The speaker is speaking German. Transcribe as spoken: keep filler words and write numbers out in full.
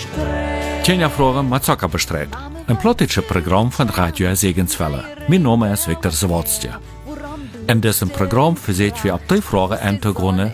Tjena Fragen mit Zuckerbestreit. Ein plottisches Programm von Radio Segenswelle. Mein Name ist Viktor Zawadzki. In diesem Programm versuchen wir auf die Fragen einzugehen,